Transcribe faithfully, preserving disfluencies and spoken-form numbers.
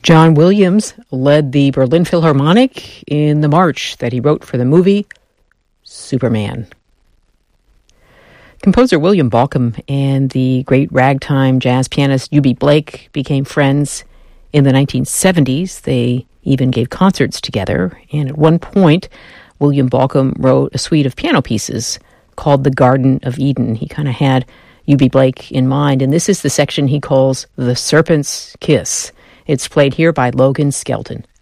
John Williams led the Berlin Philharmonic in the march that he wrote for the movie Superman. Composer William Bolcom and the great ragtime jazz pianist Eubie Blake became friends in the nineteen seventies. They even gave concerts together, and at one point, William Bolcom wrote a suite of piano pieces called The Garden of Eden. He kind of had Eubie Blake in mind, and this is the section he calls The Serpent's Kiss. It's played here by Logan Skelton.